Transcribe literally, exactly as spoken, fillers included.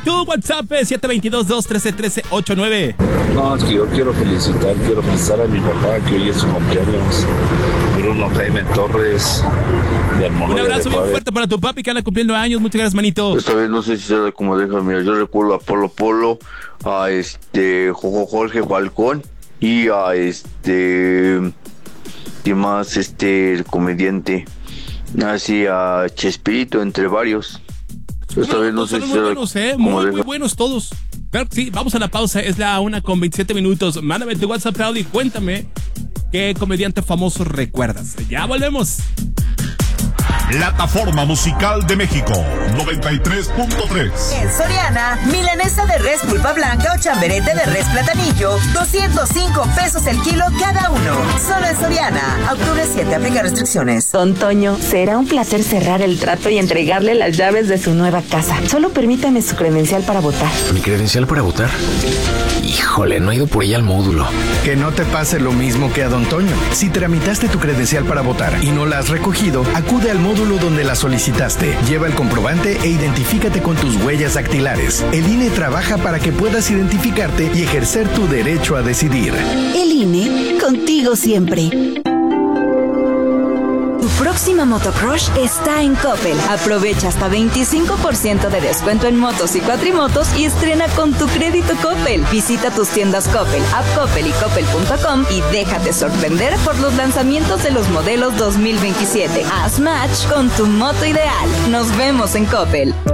Tu WhatsApp es siete dos dos, dos uno tres, uno tres ocho nueve. No, es que yo quiero felicitar, quiero felicitar a mi papá, que hoy es su cumpleaños. Bruno Jaime Torres, de Armonía. Un abrazo de bien Juárez. fuerte para tu papi que anda cumpliendo años. Muchas gracias, manito. Esta vez no sé si será como deja, mira, yo recuerdo a Polo Polo, a este Jojo Jorge Falcón y a este, ¿qué más? Este, el comediante, así a Chespirito, entre varios. Esta Bueno, vez no todos sé son si muy será buenos, eh. como Muy, deja. muy buenos todos. Claro que sí, vamos a la pausa. Es la una con veintisiete minutos. Mándame tu WhatsApp, Claudio, y cuéntame qué comediante famoso recuerdas. Ya volvemos. Plataforma Musical de México noventa y tres punto tres. En Soriana, milanesa de res pulpa blanca o chamberete de res platanillo, doscientos cinco pesos el kilo cada uno. Solo en Soriana. A octubre siete, aplica restricciones. Don Toño, será un placer cerrar el trato y entregarle las llaves de su nueva casa. Solo permítame su credencial para votar. ¿Mi credencial para votar? Híjole, no he ido por ella al módulo. Que no te pase lo mismo que a Don Toño. Si tramitaste tu credencial para votar y no la has recogido, acude al módulo donde la solicitaste. Lleva el comprobante e identifícate con tus huellas dactilares. El I N E trabaja para que puedas identificarte y ejercer tu derecho a decidir. El I N E, contigo siempre. Tu próxima motocrush está en Coppel. Aprovecha hasta veinticinco por ciento de descuento en motos y cuatrimotos y estrena con tu crédito Coppel. Visita tus tiendas Coppel, App Coppel y Coppel punto com y déjate sorprender por los lanzamientos de los modelos dos mil veintisiete. Haz match con tu moto ideal. Nos vemos en Coppel.